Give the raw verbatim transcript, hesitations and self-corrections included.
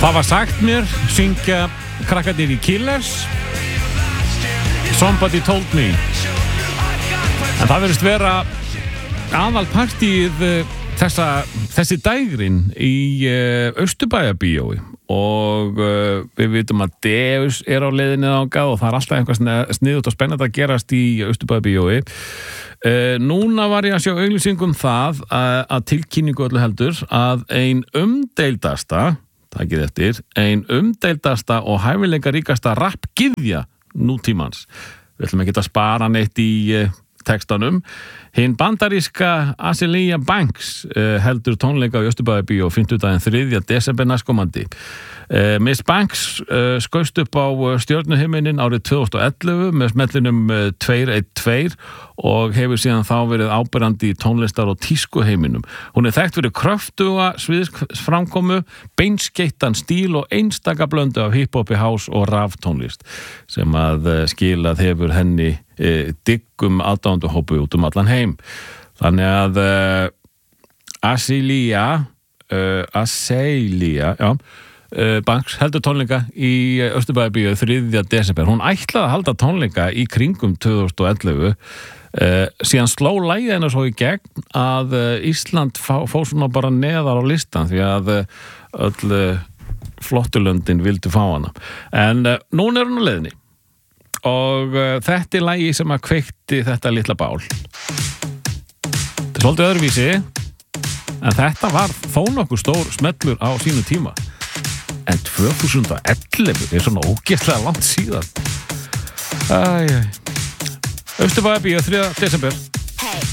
Það var sagt mér, syngja krakkarnir í Killers, Somebody Told Me. En það verðist vera aðalpartíð þessa, þessi dægrin í uh, Austurbæjarbíói og uh, við vitum að Deus er á leiðinni þangað og það er alltaf eitthvað sniðugt og spennandi að gerast í Austurbæjarbíói. Uh, núna var ég að sjá auglýsingum það að, að tilkynningu öllu heldur að ein umdeildasta takið eftir, ein umdeildasta og hæfileikaríkasta rappgyðja nútímans. Við ætlum ekki að spara neitt í uh, textanum. Hinn bandaríska Azealia Banks uh, heldur tónleika á Austurbæjarbíó fimmtudaginn þriðja desember næstkomandi. Uh, Miss Banks uh, skaust upp á stjörnuhiminin árið tvö þúsund og ellefu með smellinum uh, tveir einn tveir og hefur síðan þá verið áberandi í tónlistar- og tískuheiminum. Hún er þekkt fyrir kröftuga sviðsframkomu, beinskeittan stíl og einstaka blöndu af hip-hopi, house og raftónlist sem að uh, skilað hefur henni uh, diggum aðdáendahópi út um allan heim. Þannig að uh, Azealia uh, Azealia, já Uh, Banks heldur tónleika í Austurbæjarbíó þriðja desember. Hún ætlaði að halda tónleika í kringum tvö þúsund og ellefu uh, síðan sló lagið hennar svo í gegn að uh, Ísland fá, fór svona bara neðar á listan því að uh, öll uh, flottulöndin vildu fá hana. En uh, núna er hún á leiðinni og uh, þetta er lagið sem að kveikti þetta litla bál. Þetta er svolítið öðruvísi en þetta var þó nokkuð stór smellur á sínu tíma. En tvö þúsund og ellefu er svona ógeðslega langt síðan. Æ, æ. Austurbæjarbíó þriðja desember. Hey.